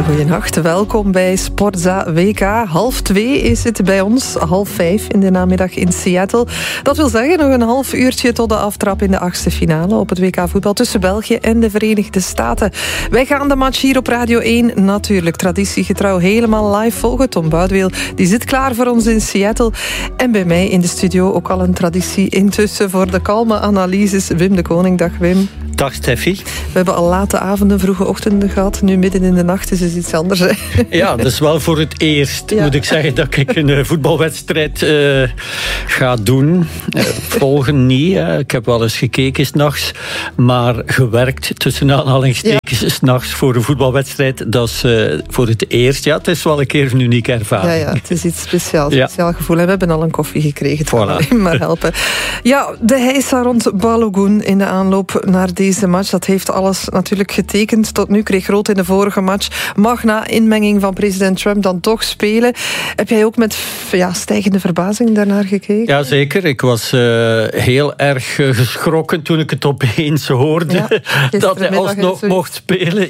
Goedenacht, welkom bij Sportza WK. 1:30 is het bij ons, 4:30 in de namiddag in Seattle. Dat wil zeggen nog een half uurtje tot de aftrap in de 8e finale op het WK voetbal tussen België en de Verenigde Staten. Wij gaan de match hier op Radio 1 natuurlijk traditiegetrouw helemaal live volgen. Tom Boudeweel die zit klaar voor ons in Seattle. En bij mij in de studio ook al een traditie intussen voor de kalme analyses. Wim de Koning, dag Wim. Dag Steffi. We hebben al late avonden, vroege ochtenden gehad. Nu midden in de nacht is het iets anders. Hè? Ja, dat is wel voor het eerst, moet ik zeggen, dat ik een voetbalwedstrijd ga doen. Volgen niet. Ik heb wel eens gekeken 's nachts, maar gewerkt tussen aanhalingstekens 's nachts voor een voetbalwedstrijd. Dat is voor het eerst. Ja, het is wel een keer een unieke ervaring. Ja, het is iets speciaals. Speciaal gevoel. En we hebben al een koffie gekregen. Het kan alleen maar helpen. Ja, de heisa rond Balogun in de aanloop naar deze match. Dat heeft alles natuurlijk getekend. Tot nu kreeg rood in de vorige match. Mag na inmenging van president Trump dan toch spelen. Heb jij ook met stijgende verbazing daarnaar gekeken? Ja, zeker. Ik was heel erg geschrokken toen ik het opeens hoorde. Dat hij alsnog mocht spelen.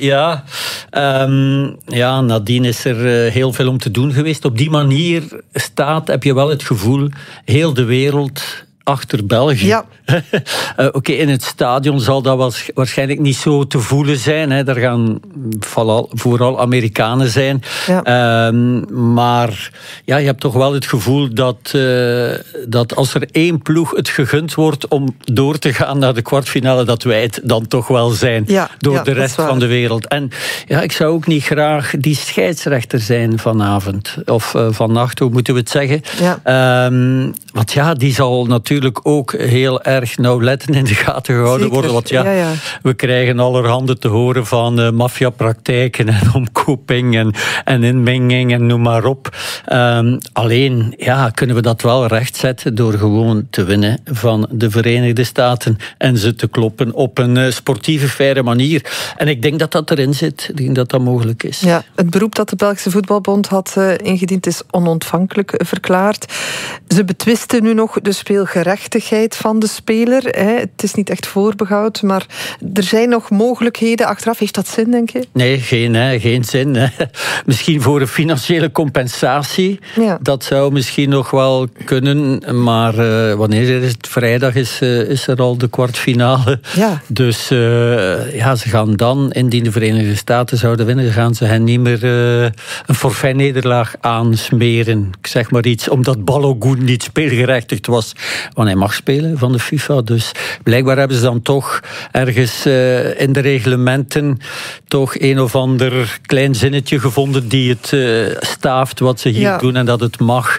Ja, nadien is er heel veel om te doen geweest. Op die manier heb je wel het gevoel, heel de wereld achter België. Ja. Oké, in het stadion zal dat waarschijnlijk niet zo te voelen zijn. Hè. Daar gaan vooral Amerikanen zijn. Ja. Maar ja, je hebt toch wel het gevoel dat als er één ploeg het gegund wordt om door te gaan naar de kwartfinale, dat wij het dan toch wel zijn door de rest van de wereld. En ja, ik zou ook niet graag die scheidsrechter zijn vanavond. Of vannacht, hoe moeten we het zeggen? Ja. Want ja, die zal natuurlijk ook heel erg nauwlettend in de gaten gehouden worden. Want we krijgen allerhande te horen van maffiapraktijken en omkoping en inmenging en noem maar op. Alleen kunnen we dat wel rechtzetten door gewoon te winnen van de Verenigde Staten en ze te kloppen op een sportieve, faire manier. En ik denk dat dat erin zit. Ik denk dat dat mogelijk is. Ja, het beroep dat de Belgische Voetbalbond had ingediend is onontvankelijk verklaard. Ze betwisten nu nog de speelgerechtigheid van de speler. Het is niet echt voorbehoud, maar er zijn nog mogelijkheden. Achteraf, heeft dat zin, denk je? Nee, geen zin. Misschien voor een financiële compensatie. Ja. Dat zou misschien nog wel kunnen. Maar wanneer is het? Vrijdag is er al de kwartfinale. Ja. Dus ze gaan dan, indien de Verenigde Staten zouden winnen, gaan ze hen niet meer een forfait-nederlaag aansmeren. Ik zeg maar iets, omdat Balogun niet speelgerechtigd was. Want hij mag spelen van de FIFA. Dus blijkbaar hebben ze dan toch ergens in de reglementen toch een of ander klein zinnetje gevonden die het staaft wat ze hier doen en dat het mag.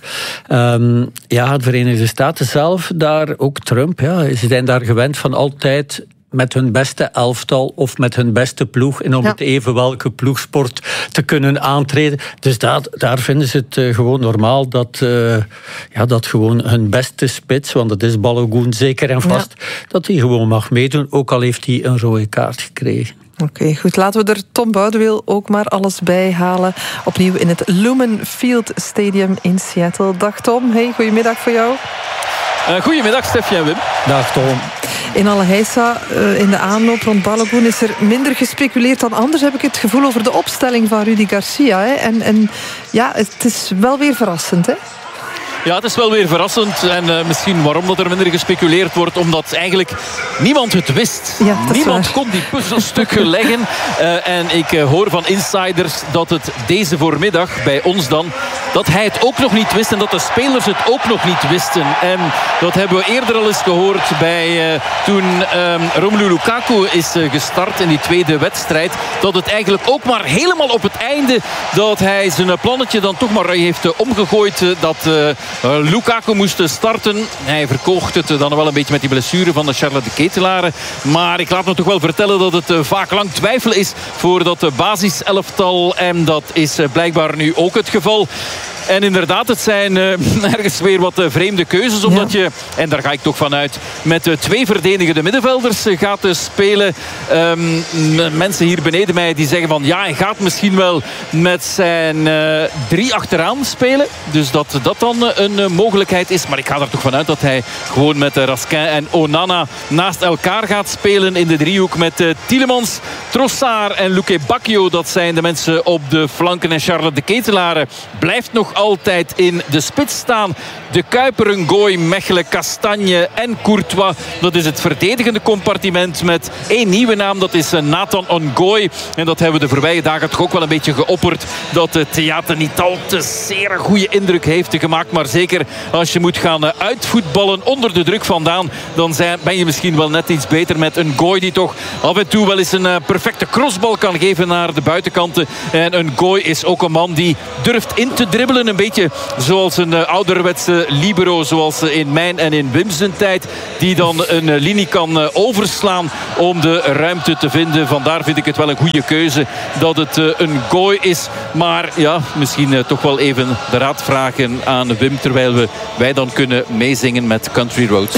De Verenigde Staten zelf, daar ook Trump, ze zijn daar gewend van altijd met hun beste elftal of met hun beste ploeg en om het even welke ploegsport te kunnen aantreden. Dus daar vinden ze het gewoon normaal dat gewoon hun beste spits, want dat is Balogun zeker en vast, dat hij gewoon mag meedoen, ook al heeft hij een rode kaart gekregen. Oké, goed. Laten we er Tom Boudeweel ook maar alles bij halen. Opnieuw in het Lumen Field Stadium in Seattle. Dag Tom, hey, goedemiddag voor jou. Goedemiddag Steffi en Wim. Dag Tom. In alle heisa, in de aanloop rond Balogun is er minder gespeculeerd dan anders, heb ik het gevoel, over de opstelling van Rudy Garcia. Hè? En het is wel weer verrassend, hè? Ja, het is wel weer verrassend. En misschien waarom dat er minder gespeculeerd wordt. Omdat eigenlijk niemand het wist. Ja, niemand kon die puzzelstukken leggen. En ik hoor van insiders dat het deze voormiddag bij ons dan, dat hij het ook nog niet wist. En dat de spelers het ook nog niet wisten. En dat hebben we eerder al eens gehoord bij toen Romelu Lukaku is gestart in die tweede wedstrijd. Dat het eigenlijk ook maar helemaal op het einde, dat hij zijn plannetje dan toch maar heeft omgegooid. Dat Lukaku moest starten. Hij verkoogt het dan wel een beetje met die blessure van de Charles de Ketelaere. Maar ik laat me toch wel vertellen dat het vaak lang twijfel is voor dat basiselftal. En dat is blijkbaar nu ook het geval. En inderdaad, het zijn ergens weer wat vreemde keuzes. Omdat je, en daar ga ik toch vanuit, met 2 verdedigende middenvelders gaat spelen. Mensen hier beneden mij die zeggen van ja, hij gaat misschien wel met zijn 3 achteraan spelen. Dus dat dan een mogelijkheid is. Maar ik ga er toch vanuit dat hij gewoon met Raskin en Onana naast elkaar gaat spelen in de driehoek met Tielemans, Trossard en Luque Bacchio. Dat zijn de mensen op de flanken. En Charles de Ketelaere blijft nog altijd in de spits staan. De Kuiper, Ngoy, Mechelen, Castagne en Courtois. Dat is het verdedigende compartiment met 1 nieuwe naam. Dat is Nathan Ngoy. En dat hebben we de voorbije dagen toch ook wel een beetje geopperd. Dat het theater niet al te zeer een goede indruk heeft gemaakt. Maar zeker als je moet gaan uitvoetballen onder de druk vandaan, dan ben je misschien wel net iets beter met Ngoy die toch af en toe wel eens een perfecte crossbal kan geven naar de buitenkanten. En Ngoy is ook een man die durft in te dribbelen. Een beetje zoals een ouderwetse libero, zoals in mijn en in Wim's tijd, die dan een linie kan overslaan om de ruimte te vinden. Vandaar vind ik het wel een goede keuze dat het een Ngoy is. Maar ja, misschien toch wel even de raad vragen aan Wim, terwijl wij dan kunnen meezingen met Country Roads.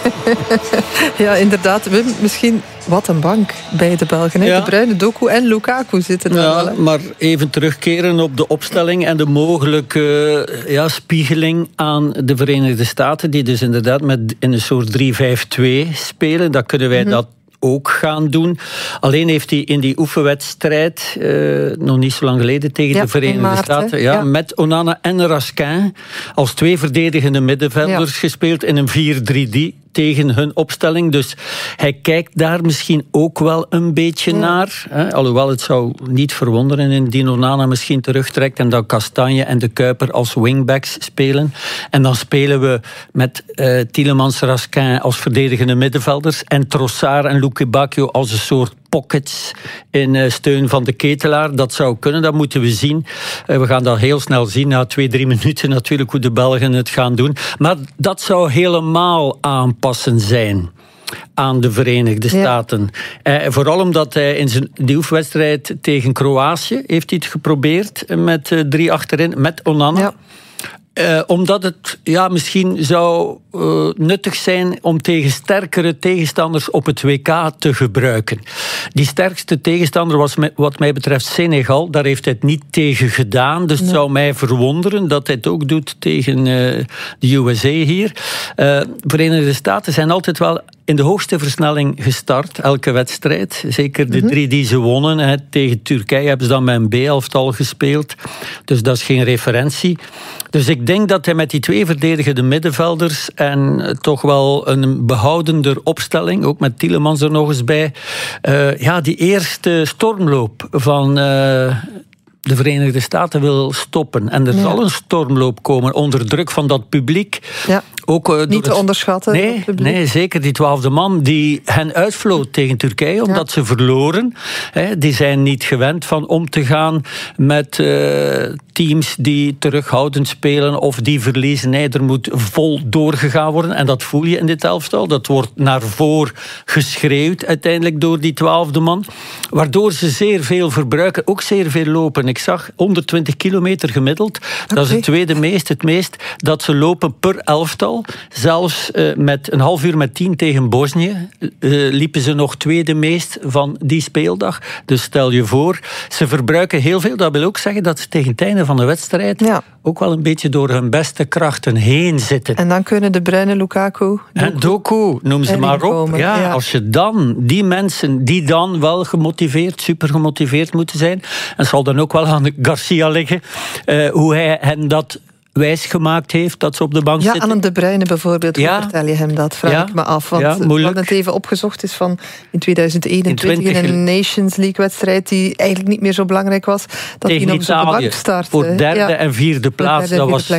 Ja, inderdaad. Wim, misschien wat een bank bij de Belgen. Ja. De Bruyne, Doku en Lukaku zitten er wel. Maar even terugkeren op de opstelling en de mogelijke spiegeling aan de Verenigde Staten, die dus inderdaad in een soort 3-5-2 spelen. Dan kunnen wij dat ook gaan doen. Alleen heeft hij in die oefenwedstrijd nog niet zo lang geleden tegen de Verenigde Staten met Onana en Raskin als 2 verdedigende middenvelders gespeeld in een 4-3-3 tegen hun opstelling. Dus hij kijkt daar misschien ook wel een beetje naar. Alhoewel het zou niet verwonderen indien Onana misschien terugtrekt en dan Castagne en de Kuiper als wingbacks spelen. En dan spelen we met Tielemans, Raskin als verdedigende middenvelders en Trossard en Luque Bacchio als een soort pockets in steun van de Ketelaar. Dat zou kunnen, dat moeten we zien. We gaan dat heel snel zien, na 2-3 minuten natuurlijk, hoe de Belgen het gaan doen. Maar dat zou helemaal aanpassen zijn aan de Verenigde Staten. Vooral omdat hij in die oefenwedstrijd tegen Kroatië heeft hij het geprobeerd met 3 achterin, met Onana. Ja. Omdat het misschien zou nuttig zijn om tegen sterkere tegenstanders op het WK te gebruiken. Die sterkste tegenstander was wat mij betreft Senegal. Daar heeft hij het niet tegen gedaan. Dus het zou mij verwonderen dat hij het ook doet tegen de USA hier. Verenigde Staten zijn altijd wel in de hoogste versnelling gestart, elke wedstrijd. Zeker de 3 die ze wonnen. Tegen Turkije hebben ze dan met een B-elftal gespeeld. Dus dat is geen referentie. Dus ik denk dat hij met die 2 verdedigende middenvelders en toch wel een behoudender opstelling, ook met Tielemans er nog eens bij, die eerste stormloop van de Verenigde Staten wil stoppen. En er zal een stormloop komen onder druk van dat publiek. Ja. Ook, niet te onderschatten. Nee, zeker die 12e man die hen uitvloot tegen Turkije, omdat ze verloren. Die zijn niet gewend van om te gaan met teams die terughoudend spelen of die verliezen. Nee, er moet vol doorgegaan worden. En dat voel je in dit elftal. Dat wordt naar voren geschreeuwd uiteindelijk door die 12e man. Waardoor ze zeer veel verbruiken, ook zeer veel lopen. Ik zag 120 kilometer gemiddeld. Dat is het meest dat ze lopen per elftal. Zelfs met een half uur met 10 tegen Bosnië liepen ze nog tweede meest van die speeldag. Dus stel je voor, ze verbruiken heel veel. Dat wil ook zeggen dat ze tegen het einde van de wedstrijd ook wel een beetje door hun beste krachten heen zitten. En dan kunnen de Bruyne, Lukaku, Doku, noem ze maar op. Als je dan die mensen die dan wel super gemotiveerd moeten zijn, en zal dan ook wel aan Garcia liggen, hoe hij hen dat wijsgemaakt heeft dat ze op de bank zitten. Ja, aan De Bruyne bijvoorbeeld. Hoe vertel je hem dat? Vraag ik me af. Want we hadden het even opgezocht is van in 2021 in een Nations League-wedstrijd die eigenlijk niet meer zo belangrijk was. Dat hij nog op de bank startte. Voor derde en vierde plaats. Dat was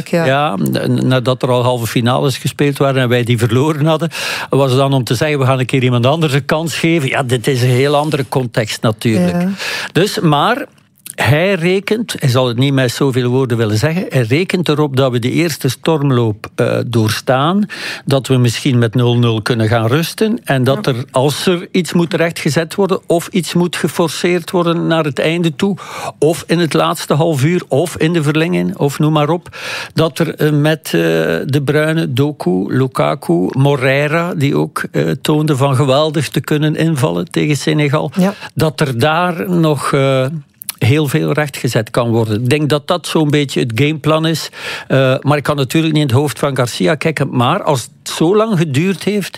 nadat er al halve finales gespeeld waren en wij die verloren hadden, was het dan om te zeggen, we gaan een keer iemand anders een kans geven. Ja, dit is een heel andere context natuurlijk. Ja. Dus, maar hij rekent, hij zal het niet met zoveel woorden willen zeggen, hij rekent erop dat we de eerste stormloop doorstaan, dat we misschien met 0-0 kunnen gaan rusten en dat er, als er iets moet rechtgezet worden of iets moet geforceerd worden naar het einde toe, of in het laatste half uur, of in de verlenging, of noem maar op, dat er met De Bruyne, Doku, Lukaku, Moreira, die ook toonde van geweldig te kunnen invallen tegen Senegal, dat er daar nog heel veel rechtgezet kan worden. Ik denk dat dat zo'n beetje het gameplan is. Maar ik kan natuurlijk niet in het hoofd van Garcia kijken. Maar als het zo lang geduurd heeft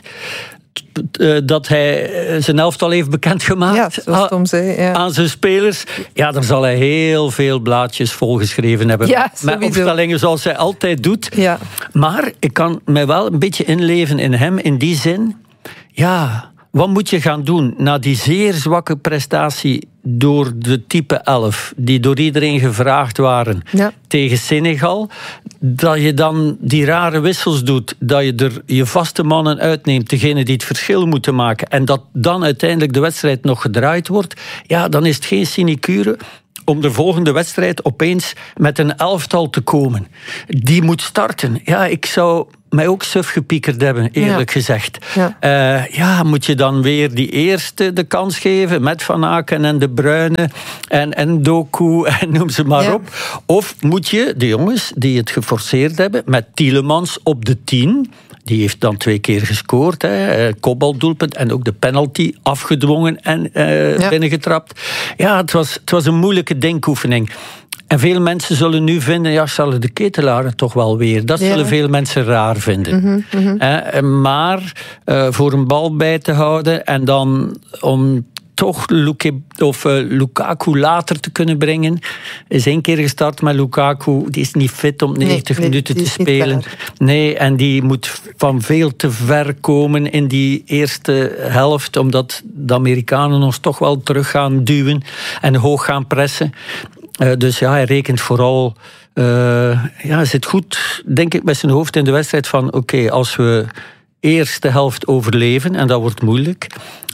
dat hij zijn elftal heeft bekendgemaakt aan zijn spelers, dan zal hij heel veel blaadjes volgeschreven hebben. Met opstellingen zoals hij altijd doet. Ja. Maar ik kan mij wel een beetje inleven in hem, in die zin. Wat moet je gaan doen na die zeer zwakke prestatie door de type 11, die door iedereen gevraagd waren tegen Senegal, dat je dan die rare wissels doet, dat je er je vaste mannen uitneemt, degene die het verschil moeten maken, en dat dan uiteindelijk de wedstrijd nog gedraaid wordt, dan is het geen sinecure om de volgende wedstrijd opeens met een elftal te komen. Die moet starten. Ik zou mij ook suf gepiekerd hebben, eerlijk gezegd. Moet je dan weer die eerste de kans geven met Van Aken en De Bruyne en Doku en noem ze maar op. Of moet je de jongens die het geforceerd hebben met Tielemans op de 10... Die heeft dan 2 keer gescoord. Kopbaldoelpunt en ook de penalty afgedwongen en binnengetrapt. Het was een moeilijke denkoefening. En veel mensen zullen nu vinden, Charles de Ketelaar toch wel weer. Dat zullen veel mensen raar vinden. Maar voor een bal bij te houden en dan om toch Lukaku later te kunnen brengen. Is 1 keer gestart met Lukaku. Die is niet fit om 90 minuten te spelen. Nee, en die moet van veel te ver komen in die eerste helft, omdat de Amerikanen ons toch wel terug gaan duwen en hoog gaan pressen. Dus hij rekent vooral. Zit goed, denk ik, met zijn hoofd in de wedstrijd van oké, als we eerste helft overleven, en dat wordt moeilijk,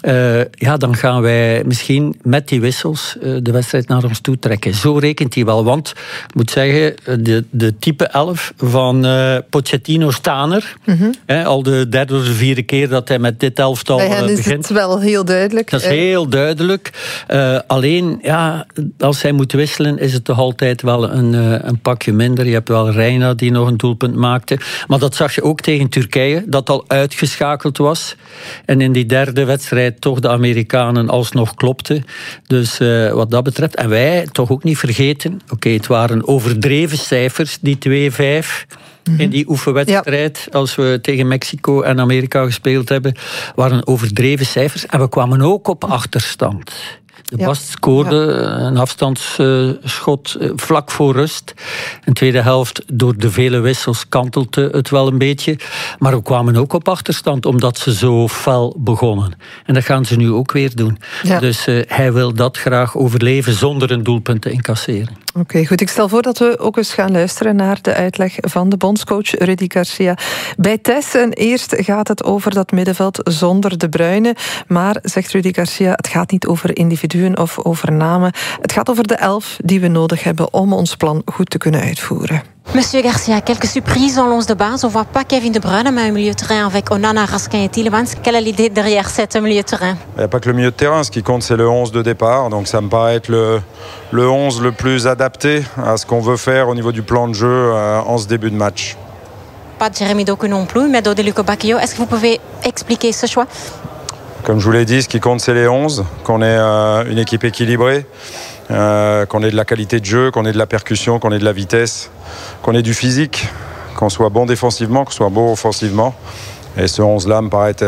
dan gaan wij misschien met die wissels de wedstrijd naar ons toe trekken. Zo rekent hij wel, want ik moet zeggen, de type 11 van Pochettino staan er. Al de 3e of 4e keer dat hij met dit elftal begint. Bij hen is het wel heel duidelijk. Dat is heel duidelijk. Alleen, als hij moet wisselen, is het toch altijd wel een pakje minder. Je hebt wel Reina die nog een doelpunt maakte. Maar dat zag je ook tegen Turkije, dat al uitgeschakeld was. En in die 3e wedstrijd toch de Amerikanen alsnog klopten. Dus wat dat betreft. En wij toch ook niet vergeten. Oké, het waren overdreven cijfers, die 2-5. In die oefenwedstrijd, als we tegen Mexico en Amerika gespeeld hebben, waren overdreven cijfers. En we kwamen ook op achterstand. De Bast scoorde een afstandsschot vlak voor rust. In de tweede helft, door de vele wissels, kantelde het wel een beetje. Maar we kwamen ook op achterstand, omdat ze zo fel begonnen. En dat gaan ze nu ook weer doen. Dus hij wil dat graag overleven zonder een doelpunt te incasseren. Oké, goed. Ik stel voor dat we ook eens gaan luisteren naar de uitleg van de bondscoach Rudy Garcia. Bij Thijssen eerst gaat het over dat middenveld zonder De Bruyne. Maar, zegt Rudy Garcia, het gaat niet over individuen of over namen. Het gaat over de 11 die we nodig hebben om ons plan goed te kunnen uitvoeren. Monsieur Garcia, quelques surprises dans l'once de base. On voit pas Kevin De Bruyne, mais un milieu de terrain avec Onana, Raskin et Tielemans. Quelle est l'idée derrière cette milieu de terrain? Il n'y a pas que le milieu de terrain. Ce qui compte, c'est le 11 de départ. Donc ça me paraît être le 11 le plus adapté à ce qu'on veut faire au niveau du plan de jeu en ce début de match. Pas Jeremy Doku non plus, mais Dodi Lukebakio. Est-ce que vous pouvez expliquer ce choix? Comme je vous l'ai dit, ce qui compte, c'est les 11. Qu'on ait une équipe équilibrée. Qu'on ait de la qualité de jeu, qu'on ait de la percussion, qu'on ait de la vitesse, qu'on ait du physique, qu'on soit bon défensivement, qu'on soit bon offensivement. Et ce 11-là me paraît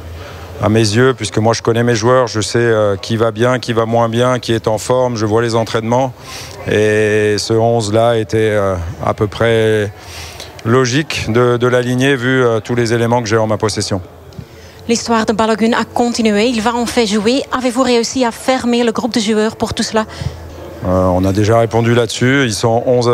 à mes yeux, puisque moi je connais mes joueurs, je sais qui va bien, qui va moins bien, qui est en forme, je vois les entraînements. Et ce 11-là était à peu près logique de l'aligner vu tous les éléments que j'ai en ma possession. L'histoire de Balogun a continué. Il va en fait jouer. Avez-vous réussi à fermer le groupe de joueurs pour tout cela? On a déjà répondu là-dessus. Ils sont 11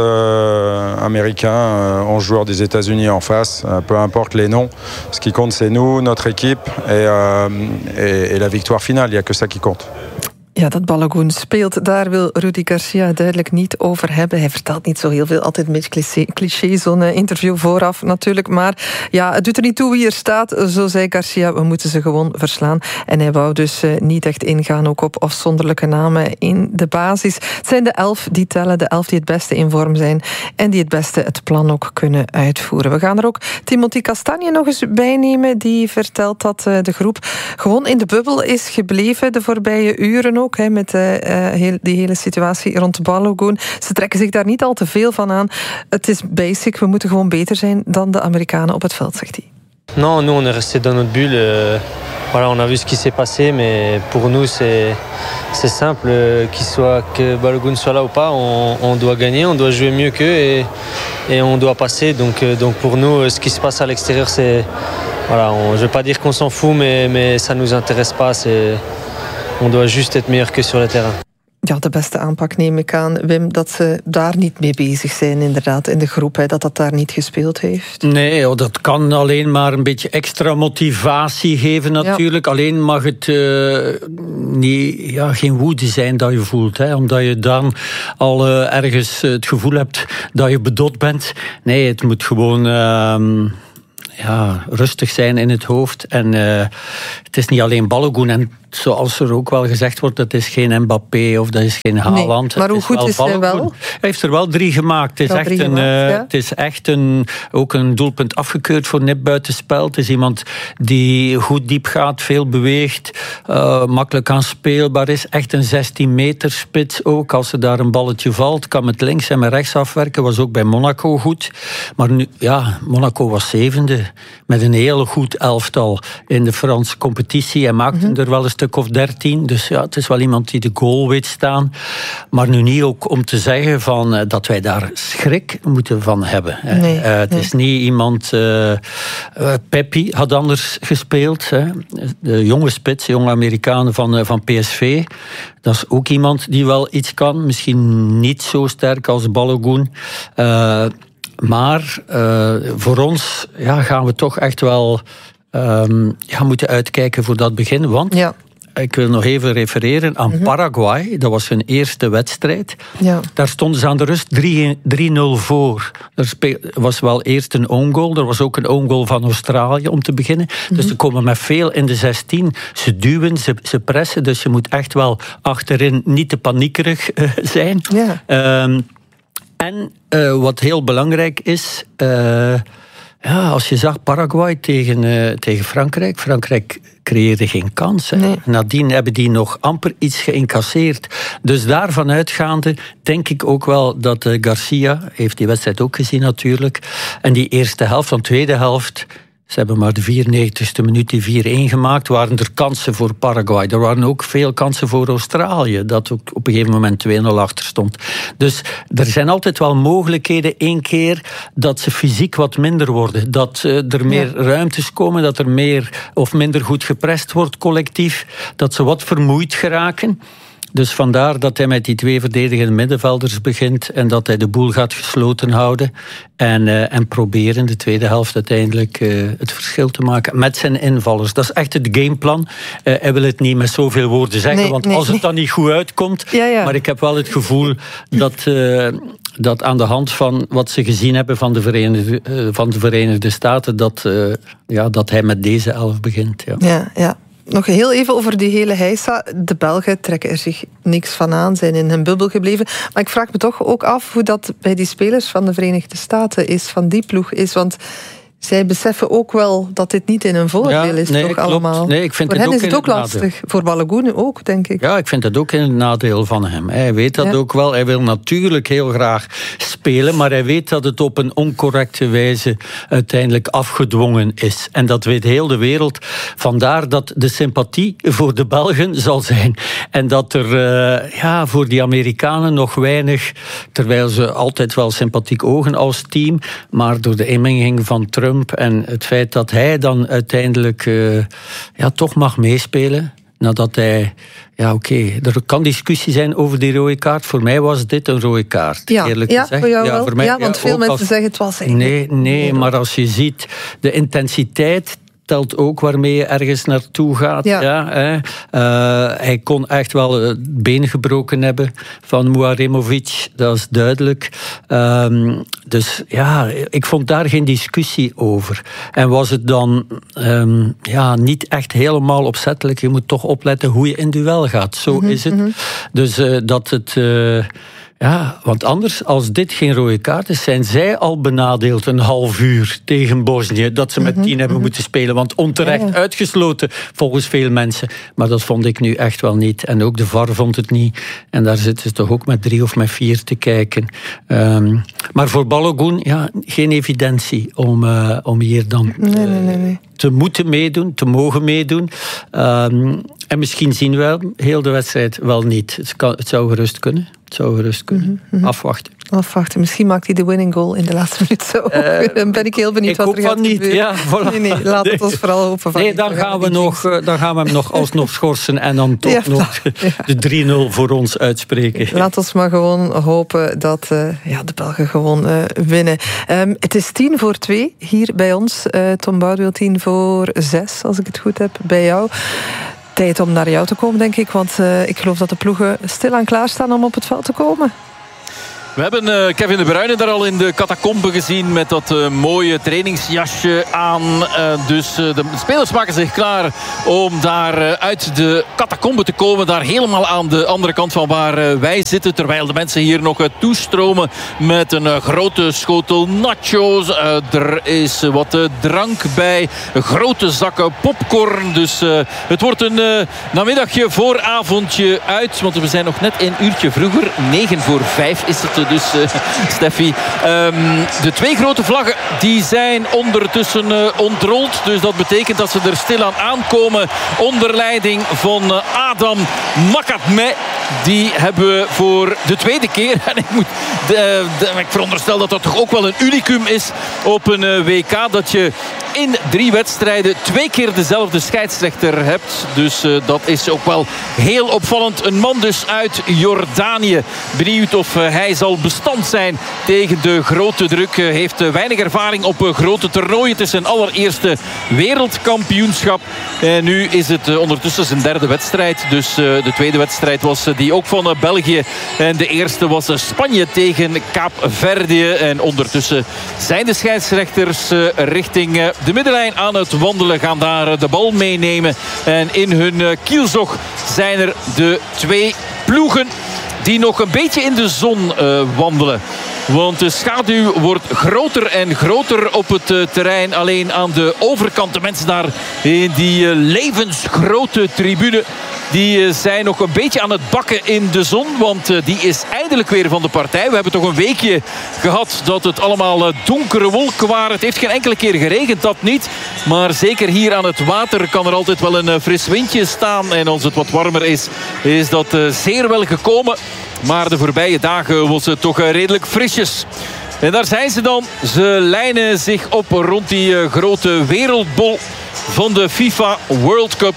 Américains, 11 joueurs des États-Unis en face. Peu importe les noms. Ce qui compte, c'est nous, notre équipe et la victoire finale. Il n'y a que ça qui compte. Ja, dat Balogun speelt, daar wil Rudy Garcia duidelijk niet over hebben. Hij vertelt niet zo heel veel, altijd een beetje cliché, zo'n interview vooraf natuurlijk. Maar ja, het doet er niet toe wie er staat. Zo zei Garcia, we moeten ze gewoon verslaan. En hij wou dus niet echt ingaan ook op afzonderlijke namen in de basis. Het zijn de 11 die tellen, de 11 die het beste in vorm zijn en die het beste het plan ook kunnen uitvoeren. We gaan er ook Timothy Castagne nog eens bij nemen. Die vertelt dat de groep gewoon in de bubbel is gebleven de voorbije uren ook. Met die hele situatie rond Balogun. Ze trekken zich daar niet al te veel van aan. Het is basic, we moeten gewoon beter zijn dan de Amerikanen op het veld, zegt hij. Non, nous on est resté dans notre bulle. Voilà, on a vu ce qui s'est passé, mais pour nous c'est simple, que Balogun soit là ou pas, on doit gagner, on doit jouer mieux qu'eux et on doit passer. Donc pour nous, ce qui se passe à l'extérieur, c'est voilà, je vais pas dire qu'on s'en fout, mais ça nous intéresse pas. On doit juste être meilleur que sur le terrain. Ja, de beste aanpak neem ik aan, Wim, dat ze daar niet mee bezig zijn, inderdaad, in de groep, dat daar niet gespeeld heeft. Nee, dat kan alleen maar een beetje extra motivatie geven natuurlijk. Ja. Alleen mag het geen woede zijn dat je voelt, omdat je dan al ergens het gevoel hebt dat je bedot bent. Nee, het moet gewoon rustig zijn in het hoofd. En het is niet alleen Balogun. En zoals er ook wel gezegd wordt, dat is geen Mbappé of dat is geen Haaland. Nee, maar hoe goed is hij wel? Hij heeft er wel 3 gemaakt. Het is echt ook een doelpunt afgekeurd voor nip buitenspel. Het is iemand die goed diep gaat, veel beweegt, makkelijk aanspeelbaar is. Echt een 16 meter spits ook. Als er daar een balletje valt, kan met links en met rechts afwerken. Was ook bij Monaco goed. Maar nu, Monaco was 7e. Met een heel goed elftal in de Franse competitie. Hij maakte er wel een stuk of 13. Dus ja, het is wel iemand die de goal weet staan. Maar nu niet ook om te zeggen dat wij daar schrik moeten van hebben. Het is niet iemand... Pepi had anders gespeeld. De jonge spits, de jonge Amerikanen van PSV. Dat is ook iemand die wel iets kan. Misschien niet zo sterk als Balogun. Maar voor ons gaan we toch echt wel moeten uitkijken voor dat begin. Want ik wil nog even refereren aan Paraguay. Dat was hun eerste wedstrijd. Ja. Daar stonden ze aan de rust 3-0 voor. Er was wel eerst een own goal. Er was ook een own goal van Australië om te beginnen. Dus ze komen met veel in de 16. Ze duwen, ze pressen. Dus je moet echt wel achterin niet te paniekerig zijn. Ja. En wat heel belangrijk is, als je zag Paraguay tegen Frankrijk. Frankrijk creëerde geen kans. Nee. Nadien hebben die nog amper iets geïncasseerd. Dus daarvan uitgaande denk ik ook wel dat Garcia, heeft die wedstrijd ook gezien natuurlijk, en die eerste helft, van tweede helft, ze hebben maar de 94e minuut die 4-1 gemaakt. Waren er kansen voor Paraguay. Er waren ook veel kansen voor Australië. Dat ook op een gegeven moment 2-0 achter stond. Dus er zijn altijd wel mogelijkheden. 1 keer dat ze fysiek wat minder worden. Dat er meer ruimtes komen. Dat er meer of minder goed geprest wordt collectief. Dat ze wat vermoeid geraken. Dus vandaar dat hij met die 2 verdedigende middenvelders begint en dat hij de boel gaat gesloten houden en proberen in de tweede helft uiteindelijk het verschil te maken met zijn invallers. Dat is echt het gameplan. Hij wil het niet met zoveel woorden zeggen, want als het dan niet goed uitkomt, maar ik heb wel het gevoel dat aan de hand van wat ze gezien hebben van de Verenigde Staten, dat hij met deze 11 begint. Ja. Nog heel even over die hele heisa. De Belgen trekken er zich niks van aan, zijn in hun bubbel gebleven. Maar ik vraag me toch ook af hoe dat bij die spelers van de Verenigde Staten is, van die ploeg is. Want zij beseffen ook wel dat dit niet in hun voordeel is, toch klopt. Allemaal. Nee, ik vind voor het hen ook is het ook lastig. Voor Balogun ook, denk ik. Ja, ik vind het ook in het nadeel van hem. Hij weet dat ook wel. Hij wil natuurlijk heel graag spelen, maar hij weet dat het op een oncorrecte wijze uiteindelijk afgedwongen is. En dat weet heel de wereld. Vandaar dat de sympathie voor de Belgen zal zijn. En dat er voor die Amerikanen nog weinig, terwijl ze altijd wel sympathiek ogen als team, maar door de inmenging van Trump en het feit dat hij dan uiteindelijk toch mag meespelen, nadat hij... Ja, oké. Er kan discussie zijn over die rode kaart. Voor mij was dit een rode kaart, eerlijk gezegd. Voor jou wel. Voor mij, want veel mensen zeggen het was eigenlijk... Nee, maar als je ziet de intensiteit telt ook waarmee je ergens naartoe gaat. Hij kon echt wel het been gebroken hebben van Muaremovic, dat is duidelijk. Dus ik vond daar geen discussie over. En was het dan niet echt helemaal opzettelijk. Je moet toch opletten hoe je in duel gaat. Zo is het. Dus dat het... want anders, als dit geen rode kaart is, zijn zij al benadeeld een half uur tegen Bosnië, dat ze met 10 hebben moeten spelen. Want onterecht uitgesloten, volgens veel mensen. Maar dat vond ik nu echt wel niet. En ook de VAR vond het niet. En daar zitten ze toch ook met 3 of met 4 te kijken. Maar voor Balogun, geen evidentie om hier dan... Nee. Te moeten meedoen, te mogen meedoen. En misschien zien we heel de wedstrijd wel niet. Het zou gerust kunnen. Afwachten. Misschien maakt hij de winning goal in de laatste minuut zo. Dan ben ik heel benieuwd wat er gaat gebeuren. Ja, voilà. Nee, laat het ons vooral hopen van. Nee, dan gaan we hem nog alsnog schorsen en dan toch nog de 3-0 voor ons uitspreken. Laat ons maar gewoon hopen dat de Belgen gewoon winnen. Het is 2:10 hier bij ons. Tom Boudewil 2:06, als ik het goed heb, bij jou. Tijd om naar jou te komen, denk ik. Want ik geloof dat de ploegen stilaan klaarstaan om op het veld te komen. We hebben Kevin De Bruyne daar al in de catacombe gezien met dat mooie trainingsjasje aan. Dus de spelers maken zich klaar om daar uit de catacombe te komen. Daar helemaal aan de andere kant van waar wij zitten. Terwijl de mensen hier nog toestromen met een grote schotel nachos. Er is wat drank bij. Grote zakken popcorn. Dus het wordt een namiddagje, vooravondje uit. Want we zijn nog net een uurtje vroeger. 4:45 is het dus, Steffi. De 2 grote vlaggen die zijn ondertussen ontrold. Dus dat betekent dat ze er stilaan aankomen onder leiding van Adam Makatme. Die hebben we voor de tweede keer. En ik veronderstel dat dat toch ook wel een unicum is op een WK. Dat je in 3 wedstrijden 2 keer dezelfde scheidsrechter hebt. Dus dat is ook wel heel opvallend. Een man dus uit Jordanië. Benieuwd of hij zal bestand zijn tegen de grote druk. Heeft weinig ervaring op grote toernooien. Het is zijn allereerste wereldkampioenschap. En nu is het ondertussen zijn 3e wedstrijd. Dus de tweede wedstrijd was die ook van België. En de eerste was Spanje tegen Kaapverdië. En ondertussen zijn de scheidsrechters richting de middenlijn aan het wandelen. Gaan daar de bal meenemen. En in hun kielzog zijn er de 2 ploegen die nog een beetje in de zon wandelen. Want de schaduw wordt groter en groter op het terrein. Alleen aan de overkant, de mensen daar in die levensgrote tribune, die zijn nog een beetje aan het bakken in de zon. Want die is eindelijk weer van de partij. We hebben toch een weekje gehad dat het allemaal donkere wolken waren. Het heeft geen enkele keer geregend, dat niet. Maar zeker hier aan het water kan er altijd wel een fris windje staan. En als het wat warmer is dat zeer wel gekomen. Maar de voorbije dagen was het toch redelijk frisjes. En daar zijn ze dan. Ze lijnen zich op rond die grote wereldbol van de FIFA World Cup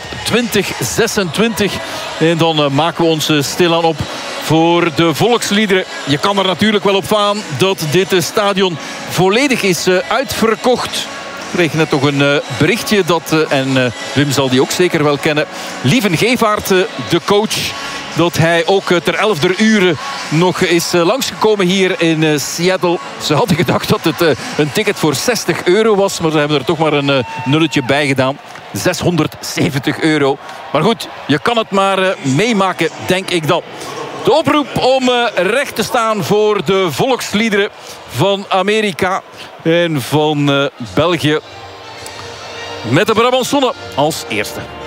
2026. En dan maken we ons stilaan op voor de volksliederen. Je kan er natuurlijk wel op aan dat dit stadion volledig is uitverkocht. Ik kreeg net nog een berichtje en Wim zal die ook zeker wel kennen. Lieven Gevaert, de coach, dat hij ook ter 11e uur nog is langsgekomen hier in Seattle. Ze hadden gedacht dat het een ticket voor €60 was. Maar ze hebben er toch maar een nulletje bij gedaan. €670. Maar goed, je kan het maar meemaken, denk ik dan. De oproep om recht te staan voor de volksliederen van Amerika en van België. Met de Brabançonnen als eerste.